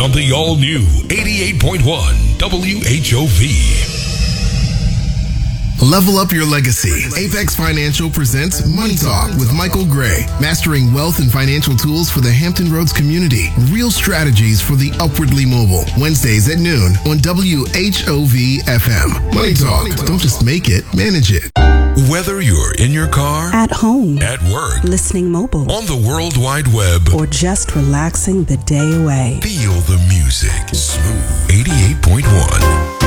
on the all-new 88.1 WHOV. Level up your legacy. Apex Financial presents Money Talk with Michael Gray. Mastering wealth and financial tools for the Hampton Roads community. Real strategies for the upwardly mobile. Wednesdays at noon on WHOV FM. Money Talk. Don't just make it, manage it. Whether you're in your car, at home, at work, listening mobile, on the World Wide Web, or just relaxing the day away. Feel the music. Smooth 88.1.